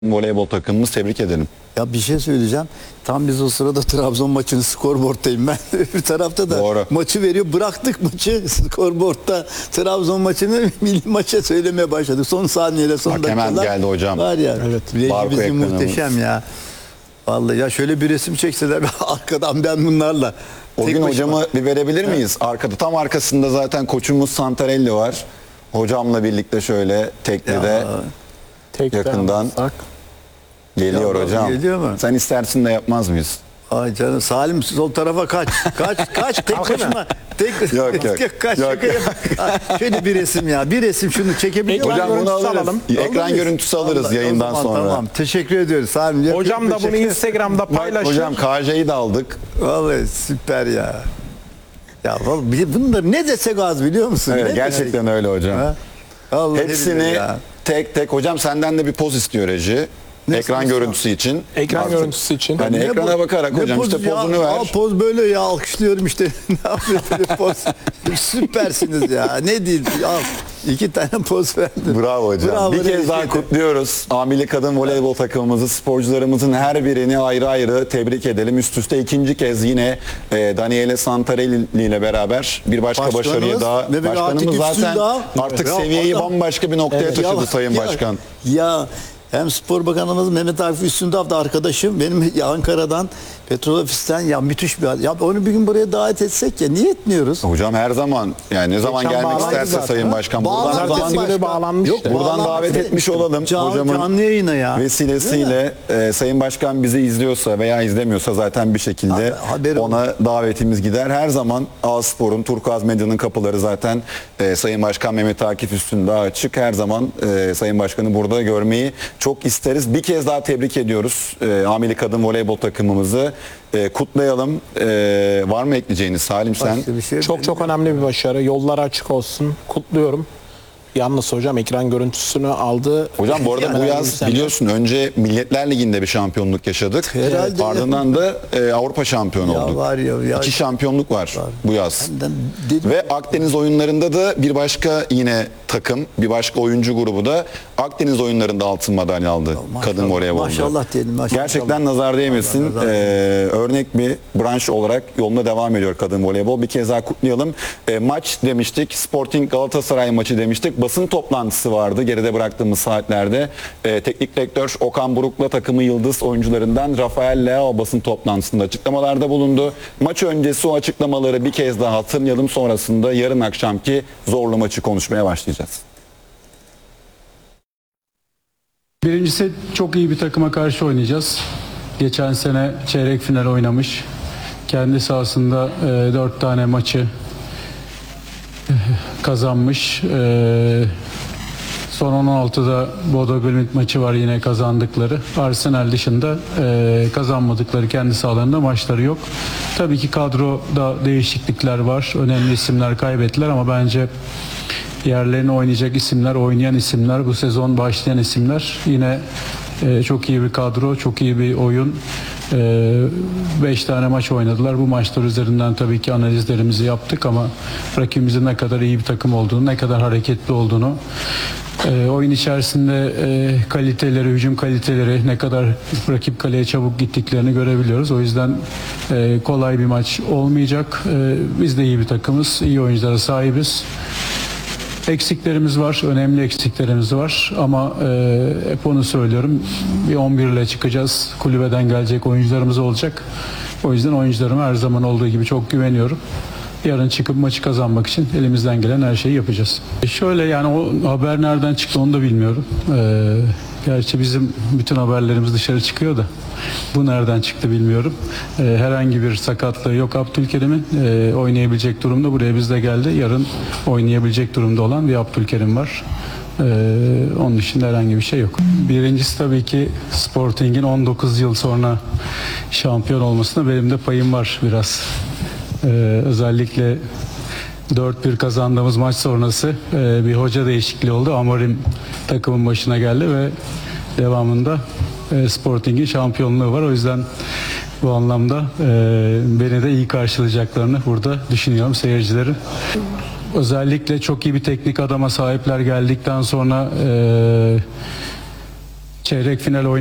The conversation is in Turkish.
Voleybol takımımız, tebrik edelim. Ya bir şey söyleyeceğim. Tam biz o sırada Trabzon maçının skorboardtayım ben. Bir tarafta da Doğru. maçı veriyor. Bıraktık maçı skorboardta. Trabzon maçını milli maça söylemeye başladık. Son saniyede, son Bak hemen dakikalar. geldi hocam. Var ya. Evet. Barko Rejimizin ekranımız. muhteşem ya. Vallahi ya şöyle bir resim çekseler arkadan ben bunlarla. O tek gün başıma. hocamı bir verebilir miyiz? Arkada, tam arkasında zaten koçumuz Santarelli var. Hocamla birlikte şöyle teknede Ya, Tek yakından dayanırsak. geliyor Ya, hocam. geliyor mu? Sen istersin de yapmaz mıyız? Ay canım Salim sol tarafa kaç. Kaç tek başıma. Tek Yok. kaç Yok. şaka yap. Şöyle bir resim ya. Bir resim şunu çekebiliyor Ekran musun? Hocam bunu görüntüsü alırız. alalım. Ekran Alırız. görüntüsü alırız Vallahi, yayından o zaman sonra. Tamam. Teşekkür ediyoruz Salim. Hocam da bunu Instagram'da paylaşır. Hocam KJ'yi de aldık. Vallahi süper ya. Ya vallahi bunları ne desek az biliyor musun? Evet, Ne gerçekten desek? öyle hocam. Ha? Vallahi Hepsini billahi ya. tek tek. Hocam senden de bir poz istiyor reji. Ne Ekran istiyorsun? görüntüsü için. Ekran Artık. görüntüsü için. Hani Ne ekrana bu- bakarak ne hocam işte pozu ya? pozunu ver. Aa, poz böyle ya, alkışlıyorum işte. Ne yapıyor böyle poz? Süpersiniz ya. Ne değil? Al. 2 tane poz verdim. Bravo hocam. Bravo, bir öyle kez daha şeydi. kutluyoruz. Amili kadın voleybol takımımızı, sporcularımızın her birini ayrı ayrı tebrik edelim. Üst üste ikinci kez yine Daniele Santarelli ile beraber bir başka Başkanımız başarıya daha. ve Başkanımız Atik zaten Üstündağ. artık Ya seviyeyi adam- bambaşka bir noktaya Evet, taşıdı ya- Sayın ya- Başkan. Ya hem Spor Bakanımız Mehmet Akif Üstündağ da arkadaşım. Benim ya Ankara'dan, Petrol Ofis'ten ya müthiş bir adam. Ya onu bir gün buraya davet etsek ya, niye etmiyoruz? Hocam her zaman, yani ne zaman Geçen gelmek bağlandı isterse zaten, Sayın ha? Başkan. Bağlandı Buradan, Pazartesi başkan. günü bağlanmış. Yok, işte. buradan davet etmiş olalım. Hocamın canlı yayına ya. vesilesiyle Sayın Başkan bizi izliyorsa veya izlemiyorsa zaten bir şekilde Haberi ona davetimiz gider. Her zaman A-Spor'un, Turkuaz Medya'nın kapıları zaten Sayın Başkan Mehmet Akif Üstündağ açık. Her zaman Sayın Başkan'ı burada görmeyi çok isteriz. Bir kez daha tebrik ediyoruz Amili Kadın Voleybol takımımızı. Kutlayalım. Var mı ekleyeceğiniz Salim sen? Başka bir şey Çok çok önemli bir başarı. Yolları açık olsun. Kutluyorum. Yalnız hocam ekran görüntüsünü aldı. Hocam bu arada bu Hemen yaz sen de. biliyorsun önce Milletler Ligi'nde bir şampiyonluk yaşadık. Herhalde. Ardından da Avrupa şampiyonu Ya olduk. var ya. 2 şampiyonluk var bu yaz. Dedim. Ve Akdeniz oyunlarında da bir başka yine takım, bir başka oyuncu grubu da Akdeniz oyunlarında altın madalya aldı Maşallah, kadın voleybolda. maşallah diyelim, maşallah. Gerçekten nazar değmesin. Nazar değmesin. Örnek bir branş olarak yoluna devam ediyor kadın voleybol. Bir kez daha kutlayalım. Maç demiştik, Sporting Galatasaray maçı demiştik. Basın toplantısı vardı geride bıraktığımız saatlerde. Teknik direktör Okan Buruk'la takımı yıldız oyuncularından Rafael Leao basın toplantısında açıklamalarda bulundu. Maç öncesi o açıklamaları bir kez daha hatırlayalım. Sonrasında yarın akşamki zorlu maçı konuşmaya başlayacağız. Birincisi çok iyi bir takıma karşı oynayacağız. Geçen sene çeyrek final oynamış. Kendi sahasında 4 tane maçı kazanmış. Son 16'da Bodo Glimt maçı var yine kazandıkları. Arsenal dışında kazanmadıkları kendi sahalarında maçları yok. Tabii ki kadroda değişiklikler var. Önemli isimler kaybettiler ama bence yerlerini oynayacak isimler, oynayan isimler, bu sezon başlayan isimler yine çok iyi bir kadro, çok iyi bir oyun. 5 tane maç oynadılar. Bu maçlar üzerinden tabii ki analizlerimizi yaptık ama rakibimizin ne kadar iyi bir takım olduğunu, ne kadar hareketli olduğunu, oyun içerisinde kaliteleri, hücum kaliteleri, ne kadar rakip kaleye çabuk gittiklerini görebiliyoruz. O yüzden kolay bir maç olmayacak. Biz de iyi bir takımız, iyi oyunculara sahibiz. Eksiklerimiz var, önemli eksiklerimiz var ama hep onu söylüyorum. Bir 11 ile çıkacağız. Kulübeden gelecek oyuncularımız olacak. O yüzden oyuncularıma her zaman olduğu gibi çok güveniyorum. Yarın çıkıp maçı kazanmak için elimizden gelen her şeyi yapacağız. Şöyle yani o haber nereden çıktı onu da bilmiyorum. Gerçi bizim bütün haberlerimiz dışarı çıkıyor da bu nereden çıktı bilmiyorum. Herhangi bir sakatlığı yok Abdülkerim'in. Oynayabilecek durumda, buraya biz de geldi. Yarın oynayabilecek durumda olan bir Abdülkerim var. Onun dışında herhangi bir şey yok. Birincisi tabii ki Sporting'in 19 yıl sonra şampiyon olmasına benim de payım var biraz. Özellikle 4-1 kazandığımız maç sonrası bir hoca değişikliği oldu. Amorim takımın başına geldi ve devamında Sporting'in şampiyonluğu var. O yüzden bu anlamda beni de iyi karşılayacaklarını burada düşünüyorum seyircilerin. Özellikle çok iyi bir teknik adama sahipler geldikten sonra çeyrek final